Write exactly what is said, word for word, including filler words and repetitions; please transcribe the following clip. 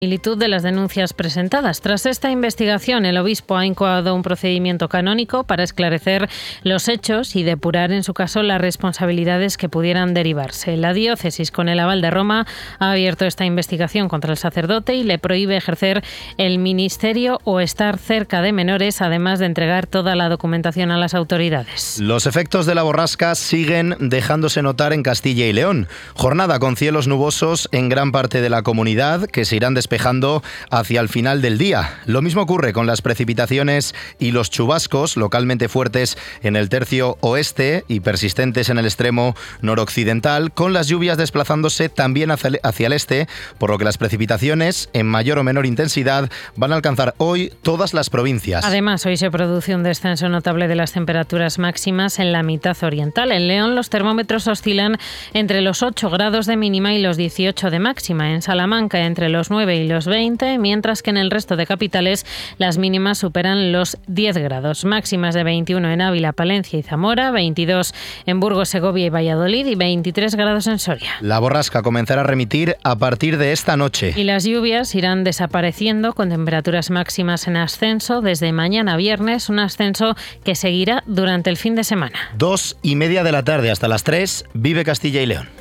Similitud de las denuncias presentadas. Tras esta investigación, el obispo ha incoado un procedimiento canónico para esclarecer los hechos y depurar, en su caso, las responsabilidades que pudieran derivarse. La diócesis, con el aval de Roma, ha abierto esta investigación contra el sacerdote y le prohíbe ejercer el ministerio o estar cerca de menores, además de entregar toda la documentación a las autoridades. Los efectos de la borrasca siguen dejándose notar en Castilla y León. Jornada con cielos nubosos en gran parte de la comunidad, que se irán despejando hacia el final del día. Lo mismo ocurre con las precipitaciones y los chubascos, localmente fuertes en el tercio oeste y persistentes en el extremo noroccidental, con las lluvias desplazándose también hacia el, hacia el este, por lo que las precipitaciones, en mayor o menor intensidad, van a alcanzar hoy todas las provincias. Además, hoy se produce un descenso notable de las temperaturas máximas en la mitad oriental. En León, los termómetros oscilan entre los ocho grados de mínima y los dieciocho de máxima. En Salamanca, entre los nueve y los veinte, mientras que en el resto de capitales las mínimas superan los diez grados. Máximas de veintiuno en Ávila, Palencia y Zamora, veintidós en Burgos, Segovia y Valladolid y veintitrés grados en Soria. La borrasca comenzará a remitir a partir de esta noche. Y las lluvias irán desapareciendo con temperaturas máximas en ascenso desde mañana viernes, un ascenso que seguirá durante el fin de semana. Dos y media de la tarde hasta las tres, vive Castilla y León.